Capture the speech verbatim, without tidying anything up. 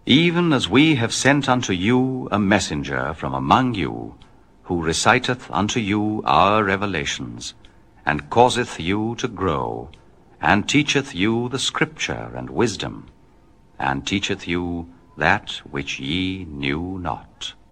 Even as we have sent unto you a messenger from among you, who reciteth unto you our revelations, and causeth you to grow, and teacheth you the Scripture and wisdom, and teacheth you that which ye knew not.